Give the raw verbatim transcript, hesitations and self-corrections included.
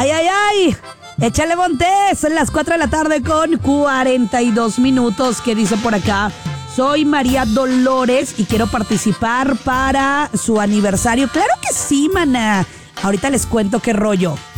¡Ay, ay, ay! Échale Montes, son las cuatro de la tarde con cuarenta y dos minutos. ¿Qué dice por acá? Soy María Dolores y quiero participar para su aniversario. ¡Claro que sí, maná! Ahorita les cuento qué rollo.